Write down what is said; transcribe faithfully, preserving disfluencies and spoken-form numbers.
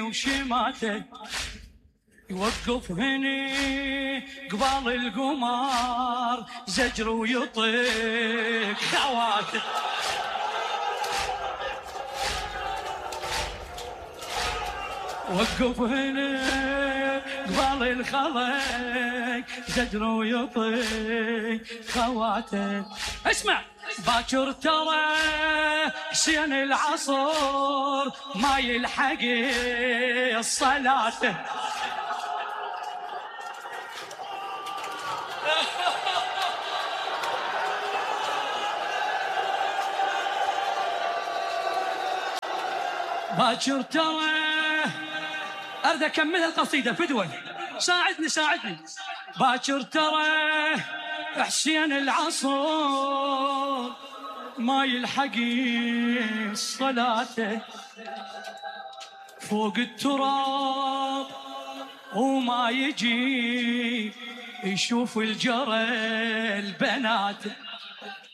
وشماته يوقف هني قبال القمر زجر ويطيق خواته. وقف هنا قبال الخلق زجر ويطيق خواته. اسمع باكر ترى حسين العصر ما يلحق الصلاة. باكر ترى أريد أكمل القصيدة فدوى ساعدني ساعدني. باكر ترى حسين العصر ما يلحق الصلاة فوق التراب وما يجي يشوف الجرى البنات.